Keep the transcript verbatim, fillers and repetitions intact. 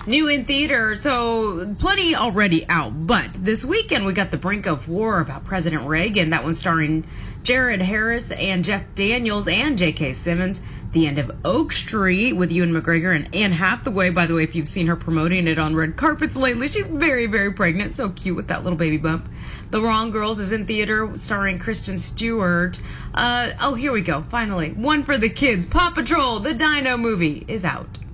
New in theater, so plenty already out. But this weekend we got The Brink of War about President Reagan. That one starring Jared Harris and Jeff Daniels and J K. Simmons. The End of Oak Street with Ewan McGregor and Anne Hathaway. By the way, if you've seen her promoting it on red carpets lately, she's very, very pregnant. So cute with that little baby bump. The Wrong Girls is in theater, starring Kristen Stewart. Uh, oh, here we go. Finally, one for the kids. Paw Patrol, the Dino movie, is out.